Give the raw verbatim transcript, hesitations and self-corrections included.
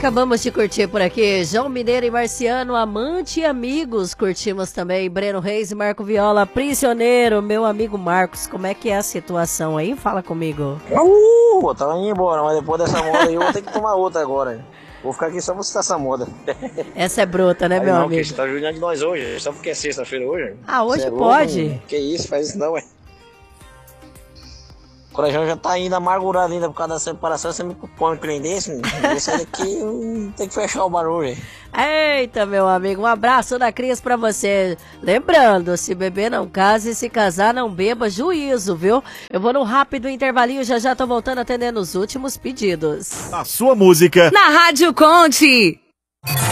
acabamos de curtir por aqui João Mineiro e Marciano, Amante e Amigos. Curtimos também Breno Reis e Marco Viola, Prisioneiro. Meu amigo Marcos, como é que é a situação aí? Fala comigo. Uh, tava indo embora, mas depois dessa moda aí eu vou ter que tomar outra agora. Vou ficar aqui só pra citar essa moda. Essa é bruta, né, aí meu não, amigo? Você tá judiando de nós hoje, só porque é sexta-feira hoje. Ah, hoje é pode? Louco? Que isso, faz isso não, ué. O Corajão já tá ainda amargurado ainda por causa da separação. Você me põe me prender, assim, esse daqui tem que fechar o barulho. Eita, meu amigo, um abraço da Cris pra você. Lembrando, se beber não case, se casar não beba, juízo, viu? Eu vou no rápido intervalinho, já já tô voltando atendendo os últimos pedidos. A sua música na Rádio Conte.